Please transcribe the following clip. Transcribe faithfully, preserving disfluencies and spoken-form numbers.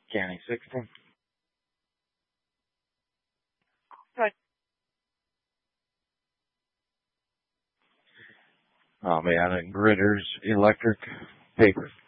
County sixty. Good. I'll be out at Gritter's Electric Paper.